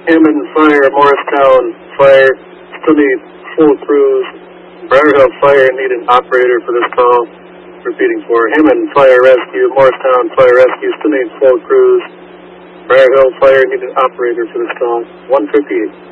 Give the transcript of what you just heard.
Hammond Fire, Morristown Fire, still need full crews. Briar Hill Fire need an operator for this call. Repeating for Hammond Fire Rescue, Morristown Fire Rescue, still need full crews. Briar Hill Fire need an operator for this call. 158.